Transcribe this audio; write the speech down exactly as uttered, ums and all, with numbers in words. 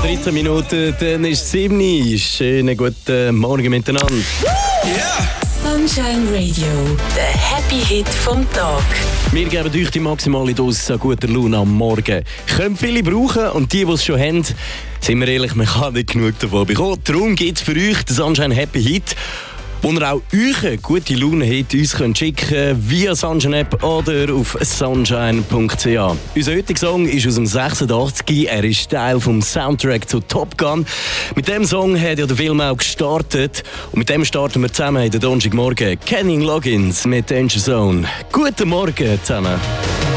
dreizehn Minuten, dann ist es sieben Uhr. Schönen guten Morgen miteinander. Yeah. Sunshine Radio, der Happy Hit vom Tag. Wir geben euch die maximale Dosis an guter Laune am Morgen. Können viele brauchen und die, die es schon haben, sind wir ehrlich, man kann nicht genug davon bekommen. Darum gibt es für euch den Sunshine Happy Hit, wo ihr auch euch eine gute Laune habt, uns könnt schicken via Sunshine App oder auf sunshine punkt c h. Unser heutiger Song ist aus dem sechsundachtzig. Er ist Teil vom Soundtrack zu Top Gun. Mit dem Song hat ja der Film auch gestartet. Und mit dem starten wir zusammen in den Donnerstagmorgen. Kenny Loggins mit Danger Zone. Guten Morgen zusammen.